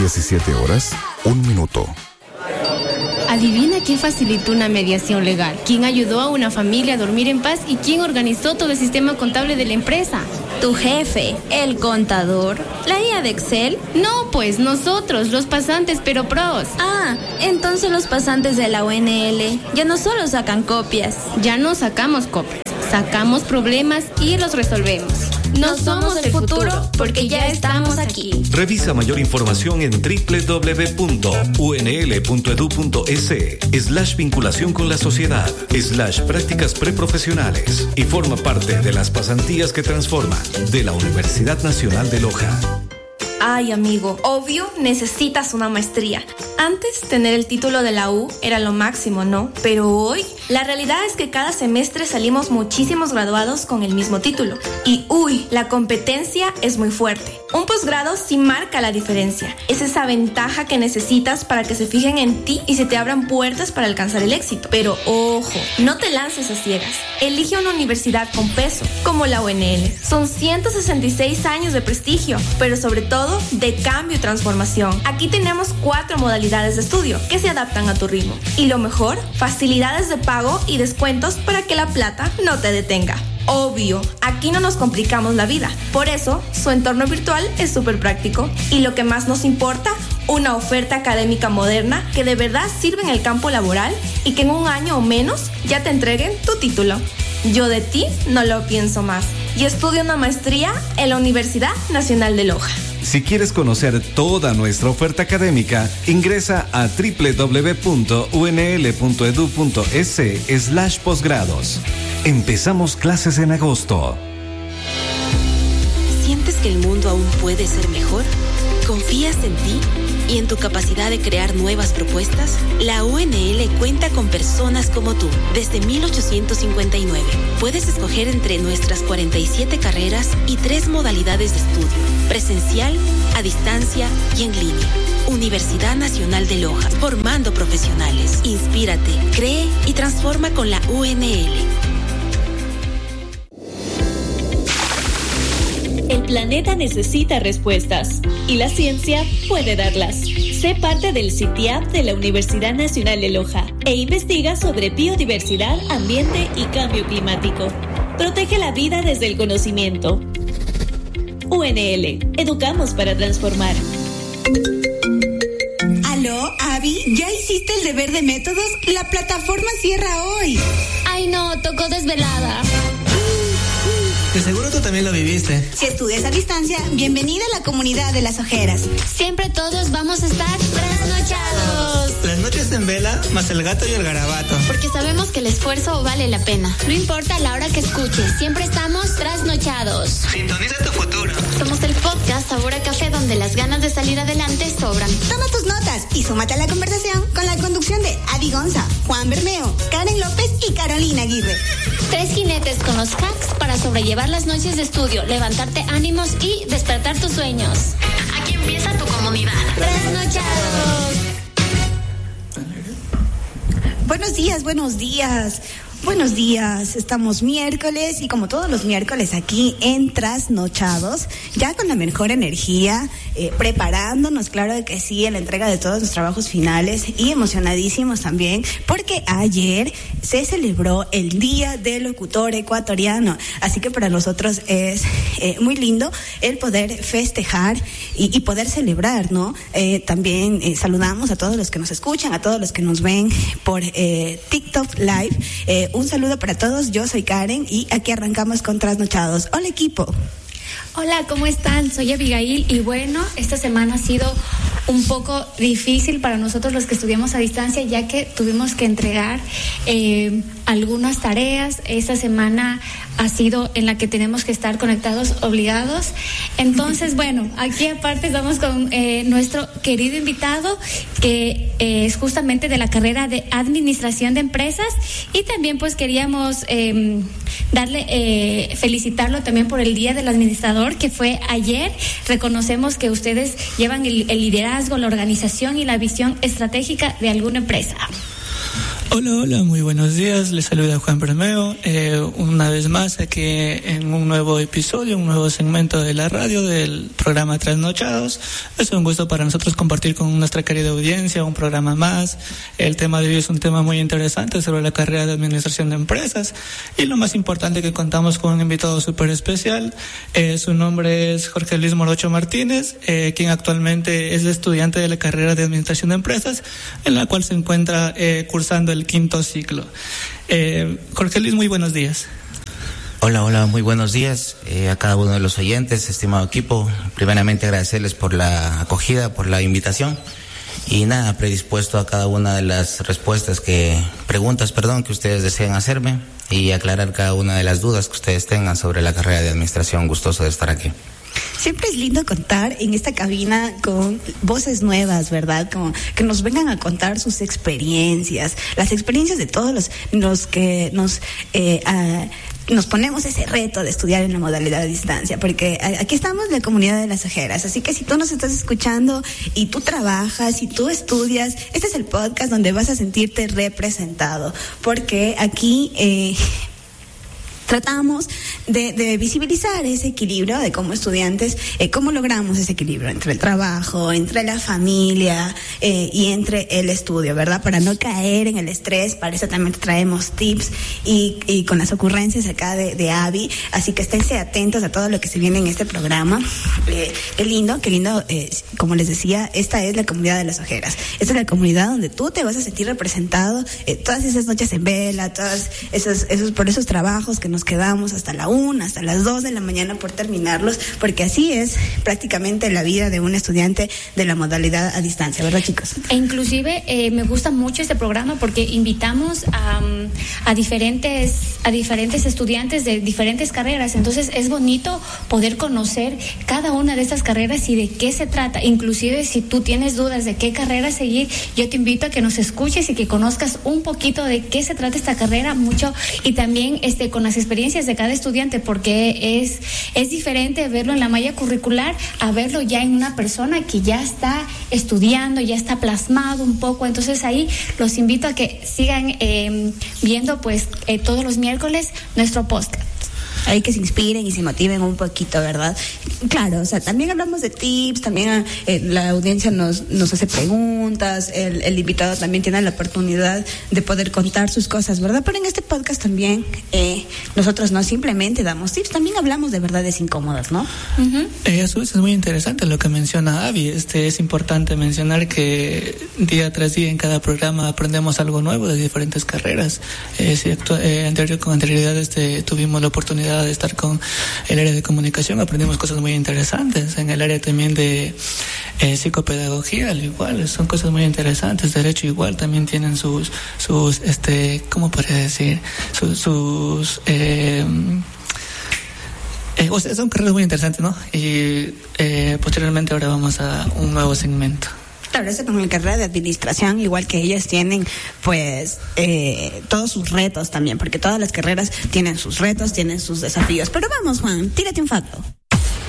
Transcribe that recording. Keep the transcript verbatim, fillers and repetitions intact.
diecisiete horas, un minuto. Adivina quién facilitó una mediación legal, quién ayudó a una familia a dormir en paz y quién organizó todo el sistema contable de la empresa. ¿Tu jefe, el contador, la I A de Excel? No, pues nosotros, los pasantes, pero pros. Ah, entonces los pasantes de la U N L ya no solo sacan copias. Ya no sacamos copias, sacamos problemas y los resolvemos. No somos el futuro porque ya estamos aquí. Revisa mayor información en doble u doble u doble u punto u n l punto e d u punto e s slash vinculación con la sociedad slash prácticas preprofesionales y forma parte de las pasantías que transforman de la Universidad Nacional de Loja. Ay, amigo, obvio necesitas una maestría. Antes, tener el título de la U era lo máximo, ¿no? Pero hoy, la realidad es que cada semestre salimos muchísimos graduados con el mismo título. Y, uy, la competencia es muy fuerte. Un posgrado sí marca la diferencia. Es esa ventaja que necesitas para que se fijen en ti y se te abran puertas para alcanzar el éxito. Pero, ojo, no te lances a ciegas. Elige una universidad con peso, como la U N L. Son ciento sesenta y seis años de prestigio, pero sobre todo de cambio y transformación. Aquí tenemos cuatro modalidades de estudio que se adaptan a tu ritmo. Y lo mejor, facilidades de pago y descuentos para que la plata no te detenga. Obvio, aquí no nos complicamos la vida. Por eso, su entorno virtual es súper práctico. Y lo que más nos importa, una oferta académica moderna que de verdad sirve en el campo laboral y que en un año o menos ya te entreguen tu título. Yo de ti no lo pienso más. Y estudio una maestría en la Universidad Nacional de Loja. Si quieres conocer toda nuestra oferta académica, ingresa a doble u doble u doble u punto u n l punto e d u punto e s slash posgrados. Empezamos clases en agosto. ¿Sientes que el mundo aún puede ser mejor? ¿Confías en ti y en tu capacidad de crear nuevas propuestas? La U N L cuenta con personas como tú desde mil ochocientos cincuenta y nueve. Puedes escoger entre nuestras cuarenta y siete carreras y tres modalidades de estudio: presencial, a distancia y en línea. Universidad Nacional de Loja, formando profesionales. Inspírate, cree y transforma con la U N L. El planeta necesita respuestas y la ciencia puede darlas. Sé parte del C I T I A P de la Universidad Nacional de Loja e investiga sobre biodiversidad, ambiente y cambio climático. Protege la vida desde el conocimiento. U N L, educamos para transformar. ¿Aló, Abby? ¿Ya hiciste el deber de métodos? La plataforma cierra hoy. Ay no, tocó desvelada. De seguro tú también lo viviste. Si estudias a distancia, bienvenida a la comunidad de las ojeras. Siempre todos vamos a estar trasnochados. Las noches en vela, más el gato y el garabato. Porque sabemos que el esfuerzo vale la pena. No importa la hora que escuches, siempre estamos trasnochados. Sintoniza tu futuro. Somos el podcast Sabor a Café, donde las ganas de salir adelante sobran. Toma tus notas y súmate a la conversación con la conducción de Adi Gonza, Juan Bermeo, Karen López y Carolina Aguirre. Tres jinetes con los hacks para sobrellevar las noches de estudio, levantarte ánimos y despertar tus sueños. Aquí empieza tu comunidad. Trasnochados. Buenos días, buenos días. Buenos días, estamos miércoles y como todos los miércoles aquí en Trasnochados, ya con la mejor energía, eh, preparándonos, claro que sí, en la entrega de todos los trabajos finales y emocionadísimos también, porque ayer se celebró el Día del Locutor Ecuatoriano, así que para nosotros es eh, muy lindo el poder festejar y, y poder celebrar, ¿no? Eh, también eh, saludamos a todos los que nos escuchan, a todos los que nos ven por eh, TikTok Live. Eh, Un saludo para todos, yo soy Karen y aquí arrancamos con Trasnochados. Hola equipo. Hola, ¿cómo están? Soy Abigail y bueno, esta semana ha sido un poco difícil para nosotros los que estudiamos a distancia, ya que tuvimos que entregar eh, algunas tareas. Esta semana ha sido en la que tenemos que estar conectados obligados. Entonces, bueno, aquí aparte estamos con eh, nuestro querido invitado, que eh, es justamente de la carrera de Administración de Empresas, y también pues queríamos eh, darle, eh, felicitarlo también por el Día del Administrador, que fue ayer. Reconocemos que ustedes llevan el, el liderazgo, la organización y la visión estratégica de alguna empresa. Hola, hola, muy buenos días. Les saluda Juan Bermeo. Eh, una vez más aquí en un nuevo episodio, un nuevo segmento de la radio del programa Trasnochados. Es un gusto para nosotros compartir con nuestra querida audiencia un programa más. El tema de hoy es un tema muy interesante sobre la carrera de Administración de Empresas. Y lo más importante, que contamos con un invitado súper especial. Eh, su nombre es Jorge Luis Morocho Martínez, eh, quien actualmente es estudiante de la carrera de Administración de Empresas, en la cual se encuentra eh, cursando el quinto ciclo. Eh, Jorge Luis, muy buenos días. Hola, hola, muy buenos días eh, a cada uno de los oyentes, estimado equipo. Primeramente agradecerles por la acogida, por la invitación y nada, predispuesto a cada una de las respuestas que, preguntas, perdón, que ustedes deseen hacerme y aclarar cada una de las dudas que ustedes tengan sobre la carrera de administración. Gustoso de estar aquí. Siempre es lindo contar en esta cabina con voces nuevas, ¿verdad? Como que nos vengan a contar sus experiencias, las experiencias de todos los, los que nos eh, uh, nos ponemos ese reto de estudiar en la modalidad de distancia, porque aquí estamos en la comunidad de las ojeras, así que si tú nos estás escuchando y tú trabajas y tú estudias, este es el podcast donde vas a sentirte representado, porque aquí eh, tratamos de, de visibilizar ese equilibrio de como estudiantes, eh, cómo logramos ese equilibrio entre el trabajo, entre la familia eh, y entre el estudio, ¿verdad? Para no caer en el estrés. Para eso también traemos tips y, y con las ocurrencias acá de, de Abby, así que esténse atentos a todo lo que se viene en este programa. Eh, qué lindo, qué lindo, eh, como les decía, esta es la comunidad de las ojeras, esta es la comunidad donde tú te vas a sentir representado, eh, todas esas noches en vela, todas esos, esos, por esos trabajos que nos quedamos hasta la una, hasta las dos de la mañana por terminarlos, porque así es prácticamente la vida de un estudiante de la modalidad a distancia, ¿verdad, chicos? E inclusive eh, me gusta mucho este programa porque invitamos a, a diferentes a diferentes estudiantes de diferentes carreras, entonces es bonito poder conocer cada una de estas carreras y de qué se trata. Inclusive si tú tienes dudas de qué carrera seguir, yo te invito a que nos escuches y que conozcas un poquito de qué se trata esta carrera, mucho, y también este con las experiencias de cada estudiante, porque es es diferente verlo en la malla curricular a verlo ya en una persona que ya está estudiando, ya está plasmado un poco. Entonces ahí los invito a que sigan eh, viendo pues eh, todos los miércoles nuestro podcast. Ahí que se inspiren y se motiven un poquito, ¿verdad? Claro, o sea, también hablamos de tips, también eh, la audiencia nos nos hace preguntas, el, el invitado también tiene la oportunidad de poder contar sus cosas, ¿verdad? Pero en este podcast también eh, nosotros no simplemente damos tips, también hablamos de verdades incómodas, ¿no? Uh-huh. Eh, a su vez es muy interesante lo que menciona Abby. Este, es importante mencionar que día tras día en cada programa aprendemos algo nuevo de diferentes carreras. Eh, si actu- eh, anterior, con anterioridad este, tuvimos la oportunidad de estar con el área de comunicación, aprendimos cosas muy interesantes. En el área también de eh, psicopedagogía, al igual, son cosas muy interesantes. Derecho igual, también tienen sus, sus este, ¿cómo podría decir? Sus, sus eh, eh, o sea, son carreras muy interesantes, ¿no? Y eh, posteriormente ahora vamos a un nuevo segmento. Claro, eso con la carrera de administración, igual que ellas tienen, pues, eh, todos sus retos también, porque todas las carreras tienen sus retos, tienen sus desafíos. Pero vamos, Juan, tírate un facto.